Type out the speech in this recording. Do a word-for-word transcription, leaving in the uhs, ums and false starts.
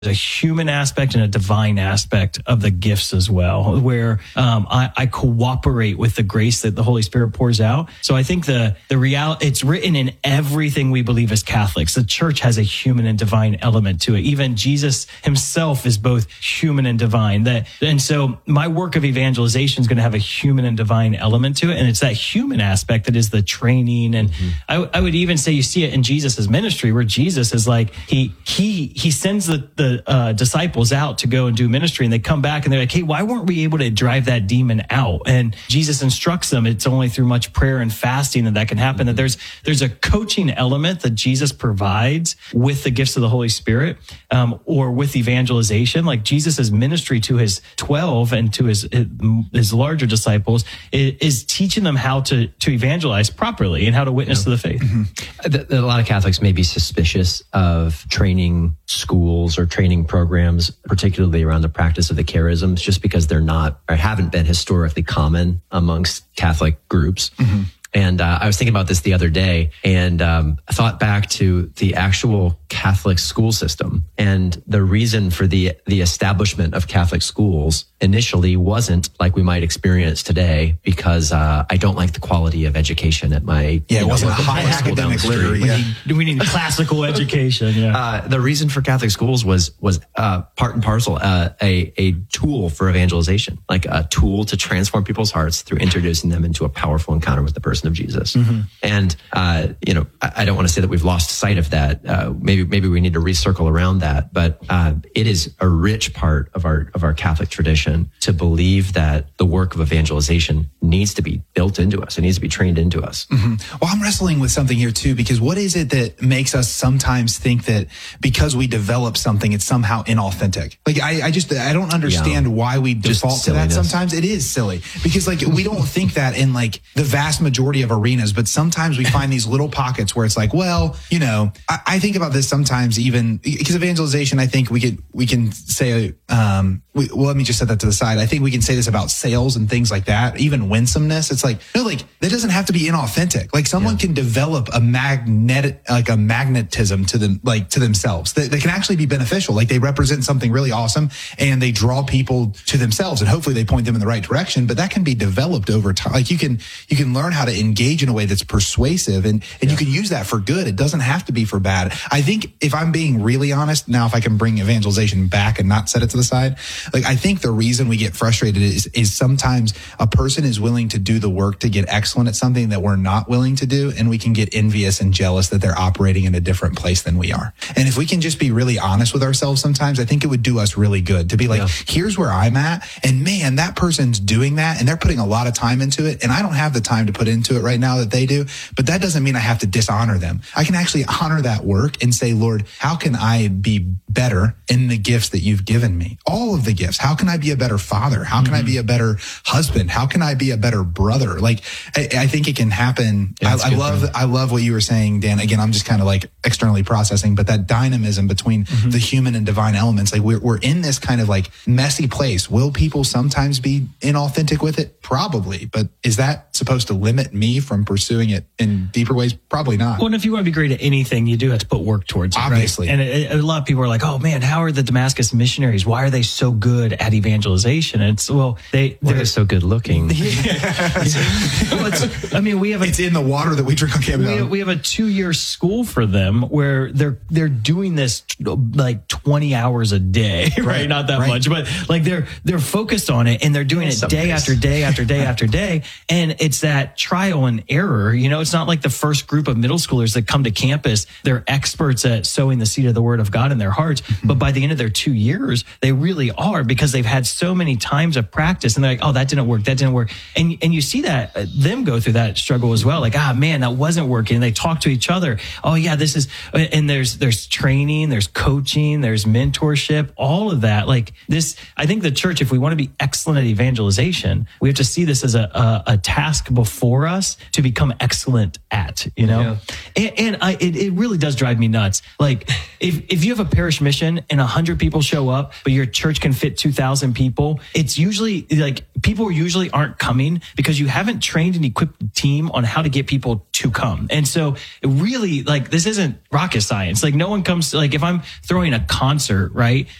a human aspect and a divine aspect of the gifts as well, where um, I, I cooperate with the grace that the Holy Spirit pours out. So I think the the reality, it's written in everything we believe as Catholics. The church has a human and divine element to it. Even Jesus himself is both human and divine. That and so my work of evangelization is going to have a human and divine element to it, and it's that human aspect that is the training. And mm-hmm. I, I would even say you see it in Jesus's ministry, where Jesus is like he he he sends the the Uh, disciples out to go and do ministry, and they come back and they're like, hey, why weren't we able to drive that demon out? And Jesus instructs them it's only through much prayer and fasting that that can happen. That there's there's a coaching element that Jesus provides with the gifts of the Holy Spirit, um, or with evangelization. Like Jesus's ministry to his twelve and to his his larger disciples is, is teaching them how to to evangelize properly and how to witness yeah. to the faith. Mm-hmm. A lot of Catholics may be suspicious of training schools or training programs, particularly around the practice of the charisms, just because they're not or haven't been historically common amongst Catholic groups. Mm-hmm. And uh, I was thinking about this the other day, and um, I thought back to the actual Catholic school system. And the reason for the the establishment of Catholic schools initially wasn't like we might experience today, because uh, I don't like the quality of education at my yeah, it wasn't a high academic literary. Yeah. We, need, we need classical education. Yeah. Uh, the reason for Catholic schools was was uh, part and parcel uh, a a tool for evangelization, like a tool to transform people's hearts through introducing them into a powerful encounter with the person of Jesus. Mm-hmm. And, uh, you know, I, I don't want to say that we've lost sight of that. Uh, maybe, maybe we need to recircle around that, but, uh, it is a rich part of our, of our Catholic tradition to believe that the work of evangelization needs to be built into us. It needs to be trained into us. Mm-hmm. Well, I'm wrestling with something here too, because what is it that makes us sometimes think that because we develop something, it's somehow inauthentic? Like, I, I just, I don't understand yeah. why we default to that sometimes. It is silly because like, we don't think that in like the vast majority of arenas, but sometimes we find these little pockets where it's like, well, you know, I, I think about this sometimes even because evangelization, I think we could, we can say, um, we, well, let me just set that to the side. I think we can say this about sales and things like that, even winsomeness. It's like, no, like that doesn't have to be inauthentic. Like someone yeah. can develop a magnetic, like a magnetism to them, like to themselves that, that can actually be beneficial. Like they represent something really awesome and they draw people to themselves and hopefully they point them in the right direction, but that can be developed over time. Like you can, you can learn how to engage in a way that's persuasive and, and yeah. you can use that for good. It doesn't have to be for bad. I think if I'm being really honest now, if I can bring evangelization back and not set it to the side, like I think the reason we get frustrated is, is sometimes a person is willing to do the work to get excellent at something that we're not willing to do. And we can get envious and jealous that they're operating in a different place than we are. And if we can just be really honest with ourselves sometimes, I think it would do us really good to be like, yeah. here's where I'm at. And man, that person's doing that and they're putting a lot of time into it. And I don't have the time to put into it right now that they do, but that doesn't mean I have to dishonor them. I can actually honor that work and say, Lord, how can I be better in the gifts that you've given me? All of the gifts. How can I be a better father? How can mm-hmm. I be a better husband? How can I be a better brother? Like, I, I think it can happen. Yeah, I, I love, point. I love what you were saying, Dan. Again, I'm just kind of like externally processing, but that dynamism between mm-hmm. the human and divine elements, like we're, we're in this kind of like messy place. Will people sometimes be inauthentic with it? Probably. But is that supposed to limit me from pursuing it in deeper ways? Probably not. Well, and if you want to be great at anything, you do have to put work towards it. Obviously. Right? And it, a lot of people are like, oh man, how are the Damascus missionaries? Why are they so good at evangelization? And it's, well, they, they're, they're so good looking. Yeah. well, it's, I mean, we have a, it's in the water that we drink on campus. We have, we have a two year school for them where they're, they're doing this like twenty hours a day, right? right. Not that right. much, but like they're, they're focused on it and they're doing it day days. after day after day after day. And it's that trial and error. You know, it's not like the first group of middle schoolers that come to campus. They're experts at sowing the seed of the word of God in their hearts. Mm-hmm. But by the end of their two years, they really are because they've had so many times of practice and they're like, oh, that didn't work. That didn't work. And, and you see that uh, them go through that struggle as well. Like, ah, man, that wasn't working. And they talk to each other. Oh yeah, this is, and there's, there's training, there's coaching, there's mentorship, all of that. Like this, I think the church, if we want to be excellent at evangelization, we have to see this as a, a, a task before us to become excellent at, you know? Yeah. And, and I, it, it really does drive me nuts. Like if, if you have a parish church mission and a hundred people show up, but your church can fit two thousand people, it's usually like people usually aren't coming because you haven't trained and equipped the team on how to get people to come. And so it really, like, this isn't rocket science. Like, no one comes to, like, if I'm throwing a concert, right?